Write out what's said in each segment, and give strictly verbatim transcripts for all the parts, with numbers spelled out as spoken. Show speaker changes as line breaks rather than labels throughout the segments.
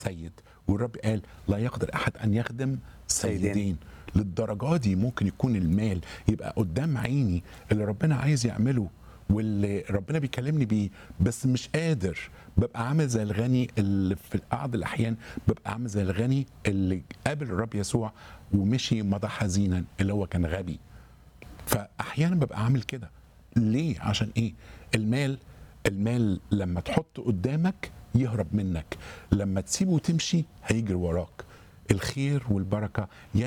سيد، والرب قال لا يقدر احد ان يخدم
سيدين.
سيدين. للدرجه دي ممكن يكون المال يبقى قدام عيني اللي ربنا عايز يعمله واللي ربنا بيكلمني بيه، بس مش قادر. ببقى عامل زي الغني اللي في بعض الاحيان ببقى عامل زي الغني اللي قابل الرب يسوع ومشي مضى حزينا، اللي هو كان غبي. فاحيانا ببقى عامل كده. ليه؟ عشان ايه؟ المال المال لما تحطه قدامك يهرب منك، لما تسيبه وتمشي هيجري وراك. الخير والبركه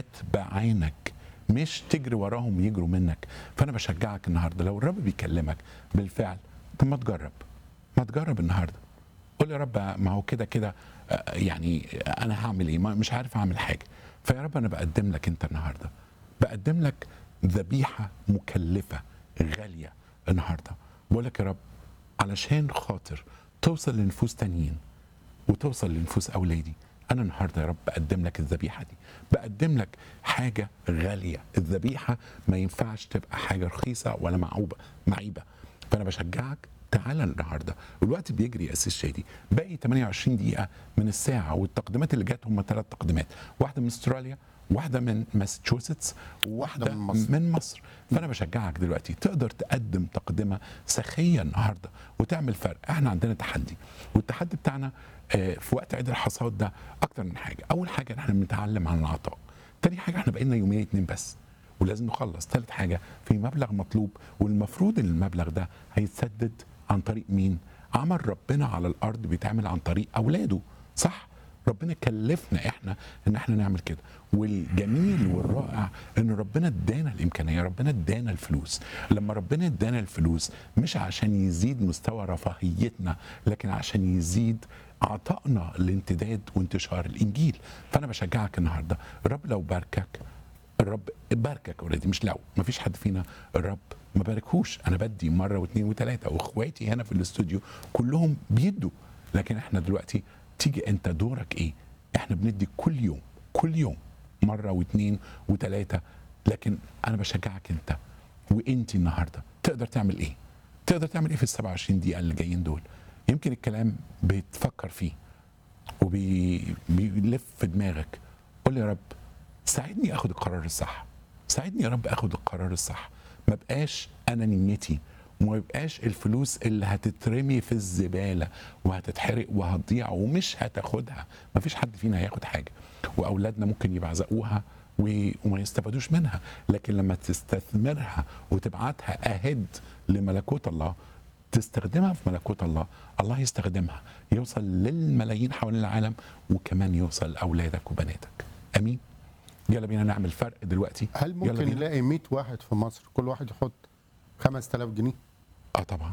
يتبعانك، مش تجري وراهم يجروا منك. فانا بشجعك النهارده، لو الرب بيكلمك بالفعل، طب ما تجرب، ما تجرب النهارده. قول يا رب ما هو كده كده، آه، يعني انا هعمل ايه؟ ما- مش عارف اعمل حاجه. فيا رب انا بقدم لك انت النهارده، بقدم لك ذبيحه مكلفه غاليه النهارده. بقول لك يا رب علشان خاطر توصل لنفوس تانيين وتوصل لنفوس اولادي، انا النهارده يا رب بقدم لك الذبيحه دي، بقدم لك حاجه غاليه. الذبيحه ما ينفعش تبقى حاجه رخيصه ولا معوبه معيبه. فانا بشجعك تعالى النهارده، والوقت بيجري يا اسيس شادي، باقي ثمانية وعشرين دقيقه من الساعه، والتقديمات اللي جت هم ثلاث تقديمات، واحده من استراليا، واحده من ماساتشوستس، وواحده
من مصر.
من مصر. فانا بشجعك دلوقتي تقدر تقدم تقدمه سخيه النهارده وتعمل فرق. احنا عندنا تحدي، والتحدي بتاعنا آه، في وقت عيد الحصاد ده اكتر من حاجه. اول حاجه ان احنا بنتعلم عن العطاء. تاني حاجه احنا بقينا يومين اتنين بس ولازم نخلص. ثالث حاجه في مبلغ مطلوب، والمفروض ان المبلغ ده هيتسدد عن طريق مين؟ عمل ربنا على الارض بيتعمل عن طريق اولاده، صح؟ ربنا كلفنا احنا ان احنا نعمل كده. والجميل والرائع ان ربنا ادانا الامكانيه، ربنا ادانا الفلوس. لما ربنا ادانا الفلوس مش عشان يزيد مستوى رفاهيتنا، لكن عشان يزيد عطائنا لامتداد وانتشار الانجيل. فانا بشجعك النهارده، الرب لو باركك، الرب باركك اوريدي، مش لو، ما فيش حد فينا الرب ما باركهوش. انا بدي مره واثنين وثلاثه، واخواتي هنا في الاستوديو كلهم بيدوا. لكن احنا دلوقتي تيجي انت دورك ايه؟ احنا بندي كل يوم كل يوم مره واثنين وثلاثه. لكن انا بشجعك انت وانت النهارده تقدر تعمل ايه؟ تقدر تعمل ايه في ال سبعة وعشرين دقيقه اللي جايين دول؟ يمكن الكلام بتفكر فيه وبيلف في دماغك. قول يا رب ساعدني اخد القرار الصح، ساعدني يا رب اخد القرار الصح. ما بقاش انا نيتي، وما يبقاش الفلوس اللي هتترمي في الزباله وهتتحرق وهتضيع ومش هتاخدها. ما فيش حد فينا هياخد حاجه، واولادنا ممكن يبعزقوها و- وما يستفادوش منها. لكن لما تستثمرها وتبعتها اهد لملكوت الله، تستخدمها في ملكوت الله، الله يستخدمها يوصل للملايين حوالين العالم، وكمان يوصل لاولادك وبناتك. امين. يلا بينا نعمل فرق دلوقتي.
هل
يلا
ممكن
بينا.
نلاقي مية واحد في مصر كل واحد يحط خمسة آلاف جنيه؟
اه طبعا.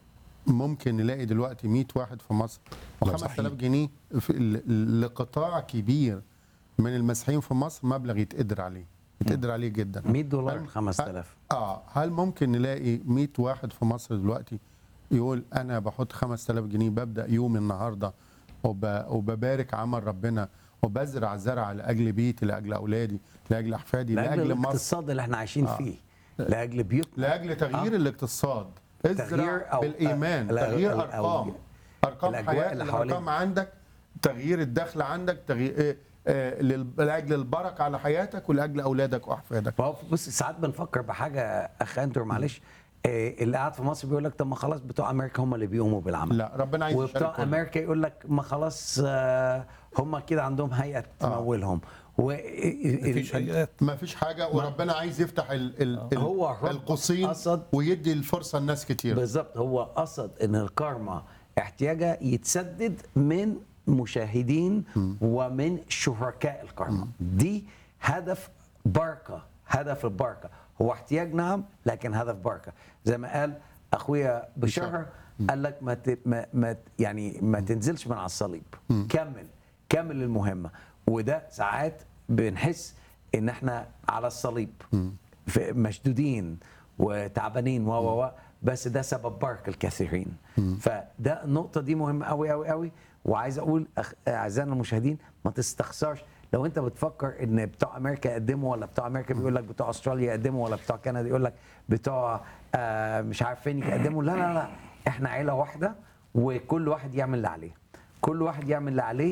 ممكن نلاقي دلوقتي مية واحد في مصر
لا،
و5000
صحيح.
جنيه في ال- لقطاع كبير من المسيحيين في مصر، مبلغ يتقدر عليه، يتقدر عليه جدا.
مية دولار
هل-
خمسة آلاف.
اه هل ممكن نلاقي مية واحد في مصر دلوقتي يقول انا بحط خمسة آلاف جنيه، ببدا يومي النهارده وب... وببارك عمل ربنا، وبزرع زرع لاجل بيتي، لاجل اولادي، لاجل احفادي،
لاجل
لاجل مصر،
الاقتصاد اللي احنا عايشين
آه.
فيه، لاجل بيوتنا،
لاجل تغيير
آه.
الاقتصاد. ازرع
تغيير أو-
بالايمان،
الأ-
تغيير
الأ-
ارقام، ارقام
الأجواء
حياه،
اللي
الارقام
حوالينا.
عندك، تغيير الدخل عندك، تغيير آه، لل- لاجل البركه على حياتك ولاجل اولادك واحفادك.
فهو بص، ساعات بنفكر بحاجه اخ اندرو معلش، آه، اللي قاعد في مصر بيقول لك طب ما خلاص بتوع امريكا هم اللي بيقوموا بالعمل.
لا، ربنا عايز
وبتوع
يشاركهم.
امريكا يقول لك ما خلاص آه، هم كده عندهم هيئه تمولهم. و
مفيش هيئات.
ما فيش حاجه، وربنا عايز يفتح ال ال ال
هو الرب
القوسين
قصد-
ويدي الفرصه لناس كتير.
بالظبط، هو قصد ان الكارما احتياجها يتسدد من مشاهدين ومن شركاء الكارما. دي هدف بركه، هدف البركه هو احتياج نعم، لكن هدف بركه. زي ما قال اخويا بشهر، قال لك ما ت- ما ما يعني ما تنزلش من على الصليب، كمل كمل المهمه. وده ساعات بنحس ان احنا على الصليب في- مشدودين وتعبانين و و و بس ده سبب بركه الكثيرين. فده النقطه دي مهمه قوي قوي قوي. وعايز اقول أخ- اعزائنا المشاهدين، ما تستخسرش لو انت بتفكر ان بتوع امريكا يقدموا، ولا بتوع امريكا بيقول لك بتوع استراليا يقدموا، ولا بتوع كندا يقول لك بتوع آه مش عارف فين يقدموا. لا لا لا، احنا عيله واحده، وكل واحد يعمل اللي عليه، كل واحد يعمل اللي عليه